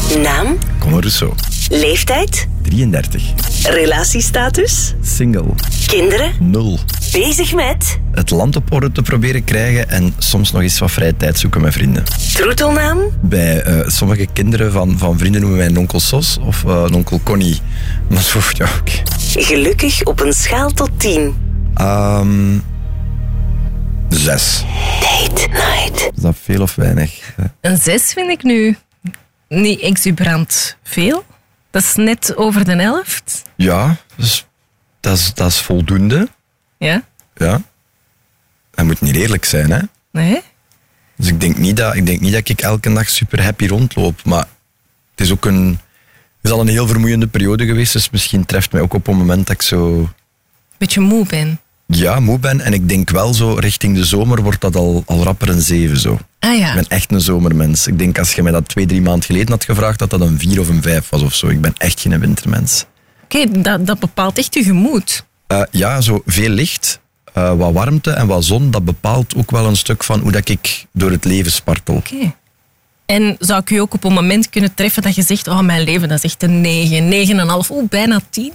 Naam? Conor Rousseau. Leeftijd? 33. Relatiestatus? Single. Kinderen? 0. Bezig met? Het land op orde te proberen krijgen en soms nog eens wat vrije tijd zoeken met vrienden. Troetelnaam? Bij sommige kinderen van vrienden noemen wij een onkel Sos of een onkel Connie. Maar zo, ja, oké. Gelukkig op een schaal tot 10. 6. Date night. Is dat veel of weinig? Een 6 vind ik nu niet exuberant veel. Dat is net over de helft. Ja, dus dat is voldoende. Ja? Ja. Dat moet niet eerlijk zijn, hè? Nee? Dus ik denk niet dat ik elke dag super happy rondloop. Maar het is ook het is al een heel vermoeiende periode geweest. Dus misschien treft mij ook op een moment dat ik zo... Beetje moe ben. Ja, moe ben. En ik denk wel zo, richting de zomer wordt dat al rapper een 7 zo. Ah ja. Ik ben echt een zomermens. Ik denk als je mij dat 2-3 maanden geleden had gevraagd, dat een 4 of een 5 was of zo. Ik ben echt geen wintermens. Oké, dat bepaalt echt je gemoed. Ja, zo veel licht, wat warmte en wat zon, dat bepaalt ook wel een stuk van hoe dat ik door het leven spartel. Oké. En zou ik u ook op een moment kunnen treffen dat je zegt, oh, mijn leven, dat is echt een 9, 9,5, bijna 10?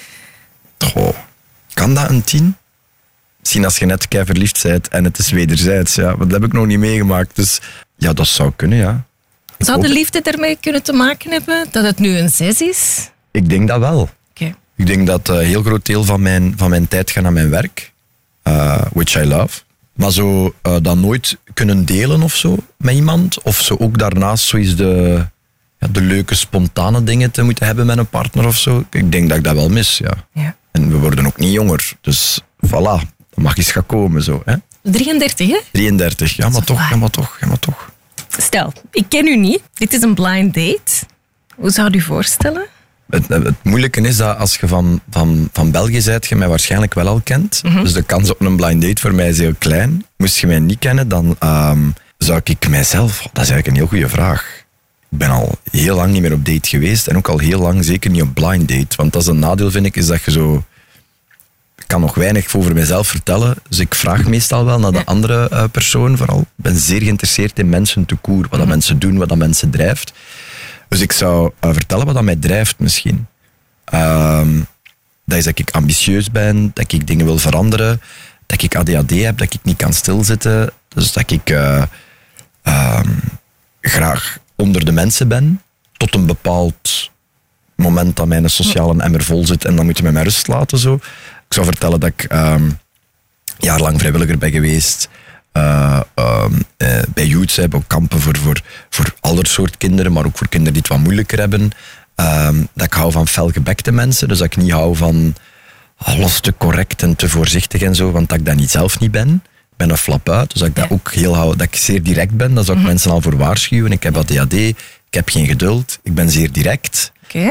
Goh, kan dat een 10? Misschien als je net kei verliefd bent en het is wederzijds, ja. Dat heb ik nog niet meegemaakt, dus ja, dat zou kunnen, ja. Zou de liefde ermee kunnen te maken hebben dat het nu een 6 is? Ik denk dat wel. Oké. Ik denk dat een heel groot deel van mijn tijd gaat naar mijn werk, which I love. Maar zo dat nooit kunnen delen of zo met iemand, of zo ook daarnaast zoiets de leuke, spontane dingen te moeten hebben met een partner of zo. Ik denk dat ik dat wel mis, ja. Ja. En we worden ook niet jonger, dus voilà, dat mag eens gaan komen zo, hè. 33, hè? 33, ja, maar toch. Stel, ik ken u niet. Dit is een blind date. Hoe zou u voorstellen? Het moeilijke is dat als je van België bent, je mij waarschijnlijk wel al kent. Dus de kans op een blind date voor mij is heel klein. Moest je mij niet kennen, dan zou ik mijzelf... Dat is eigenlijk een heel goede vraag. Ik ben al heel lang niet meer op date geweest en ook al heel lang zeker niet op blind date. Want dat is een nadeel, vind ik, is dat je zo... Ik kan nog weinig over mezelf vertellen, dus ik vraag meestal wel naar de andere persoon vooral. Ik ben zeer geïnteresseerd in mensen tout court, wat dat mensen doen, wat dat mensen drijft. Dus ik zou vertellen wat dat mij drijft misschien. Dat is dat ik ambitieus ben, dat ik dingen wil veranderen, dat ik ADHD heb, dat ik niet kan stilzitten. Dus dat ik graag onder de mensen ben, tot een bepaald moment dat mijn sociale emmer vol zit en dan moet je mij met rust laten. Zo. Ik zou vertellen dat ik jarenlang vrijwilliger ben geweest, bij youths, op kampen voor alle soort kinderen, maar ook voor kinderen die het wat moeilijker hebben. Dat ik hou van felgebekte mensen, dus dat ik niet hou van alles te correct en te voorzichtig en zo, want dat ik dat zelf niet ben. Ik ben een flap uit, dus dat ik dat ook heel hou, dat ik zeer direct ben. Dat zou ik mensen al voor waarschuwen. Ik heb ADHD, ik heb geen geduld, ik ben zeer direct. Oké.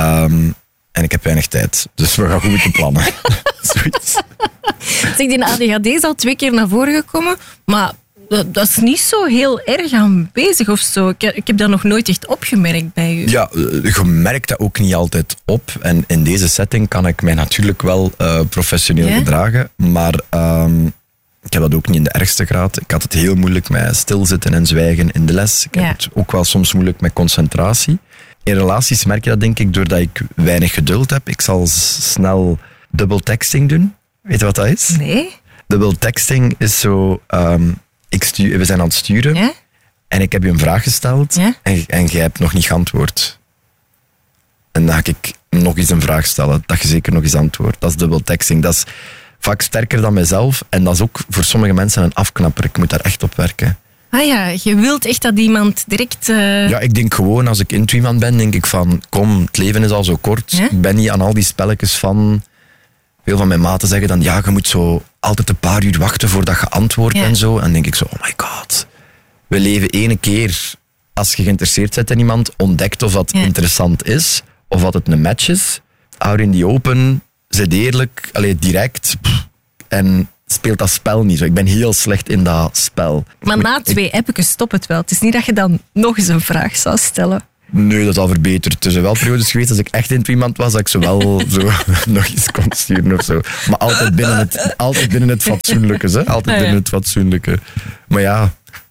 En ik heb weinig tijd, dus we gaan goed moeten plannen. Zoiets. Zeg, die ADHD is al 2 keer naar voren gekomen, maar dat is niet zo heel erg aanwezig of zo. Ik heb dat nog nooit echt opgemerkt bij u. Ja, je merkt dat ook niet altijd op. En in deze setting kan ik mij natuurlijk wel professioneel gedragen, maar ik heb dat ook niet in de ergste graad. Ik had het heel moeilijk met stilzitten en zwijgen in de les. Ik heb het ook wel soms moeilijk met concentratie. In relaties merk je dat, denk ik, doordat ik weinig geduld heb. Ik zal snel double texting doen. Weet je wat dat is? Nee. Double texting is zo... we zijn aan het sturen en ik heb je een vraag gesteld en jij hebt nog niet geantwoord. En dan ga ik nog eens een vraag stellen, dat je zeker nog eens antwoordt. Dat is double texting. Dat is vaak sterker dan mezelf en dat is ook voor sommige mensen een afknapper. Ik moet daar echt op werken. Ah ja, je wilt echt dat iemand direct... Ja, ik denk gewoon, als ik into iemand ben, denk ik van, kom, het leven is al zo kort. Ja? Ik ben niet aan al die spelletjes van... Veel van mijn maten zeggen dan, ja, je moet zo altijd een paar uur wachten voordat je antwoordt en zo. En dan denk ik zo, oh my god. We leven 1 keer, als je geïnteresseerd bent in iemand, ontdekt of dat interessant is, of dat het een match is. Hou in die open, zit eerlijk, direct. En speelt dat spel niet zo. Ik ben heel slecht in dat spel. Maar na 2 appjes stopt het wel. Het is niet dat je dan nog eens een vraag zou stellen. Nee, dat is al verbeterd. Er zijn wel periodes geweest als ik echt into iemand was, dat ik zo wel zo nog eens kon sturen of zo. Maar altijd binnen het fatsoenlijke, hè. Altijd binnen het fatsoenlijke. Maar ja,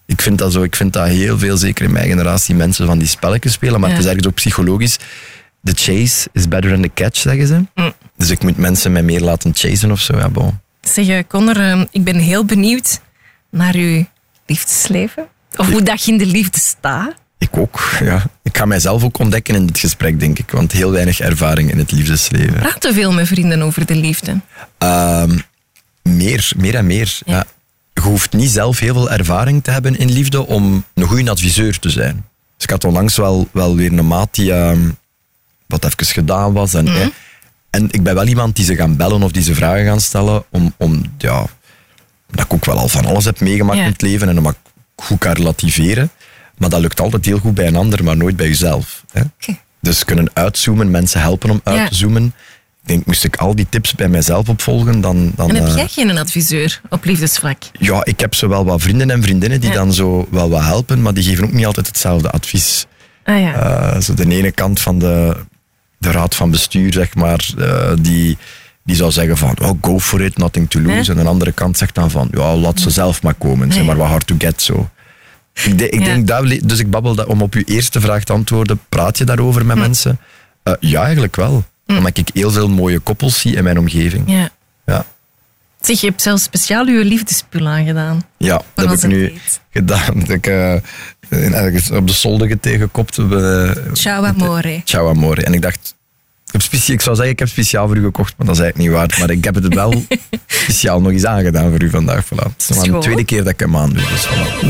Ik vind dat zo. Ik vind dat heel veel, zeker in mijn generatie, mensen van die spelletjes spelen. Maar het is ergens ook psychologisch. The chase is better than the catch, zeggen ze. Dus ik moet mensen mij meer laten chasen of zo. Ja, bon. Zeg, Connor, ik ben heel benieuwd naar uw liefdesleven. Of hoe dat je in de liefde staat. Ik ook, ja. Ik ga mijzelf ook ontdekken in dit gesprek, denk ik. Want heel weinig ervaring in het liefdesleven. Praat te veel met vrienden over de liefde? Meer en meer. Ja. Je hoeft niet zelf heel veel ervaring te hebben in liefde om een goede adviseur te zijn. Dus ik had onlangs wel weer een maat die wat even gedaan was. En ik ben wel iemand die ze gaan bellen of die ze vragen gaan stellen om dat ik ook wel al van alles heb meegemaakt in het leven en dan mag ik goed kan relativeren. Maar dat lukt altijd heel goed bij een ander, maar nooit bij jezelf. Hè? Okay. Dus kunnen uitzoomen, mensen helpen om uit te zoomen. Ik denk, moest ik al die tips bij mijzelf opvolgen, dan en heb jij geen adviseur op liefdesvlak? Ja, ik heb zo wel wat vrienden en vriendinnen die dan zo wel wat helpen, maar die geven ook niet altijd hetzelfde advies. Zo de ene kant van de raad van bestuur, zeg maar, die zou zeggen van, go for it, nothing to lose. En de andere kant zegt dan van, laat ze zelf maar komen. Zeg maar wat hard to get, zo. Ik denk dus ik babbel dat om op uw eerste vraag te antwoorden. Praat je daarover met mensen? Ja, eigenlijk wel. Omdat ik heel veel mooie koppels zie in mijn omgeving. Ja. Zeg, je hebt zelfs speciaal je liefdespul aangedaan. Ja, dat heb ik nu gedaan. Dat ik ergens op de zolder tegengekopt. Ciao amore. Ciao amore. En ik dacht, ik zou zeggen, ik heb speciaal voor u gekocht, maar dat is eigenlijk niet waar. Maar ik heb het wel speciaal nog eens aangedaan voor u vandaag. Voilà. Het is de tweede keer dat ik hem aandoe. Dus voilà.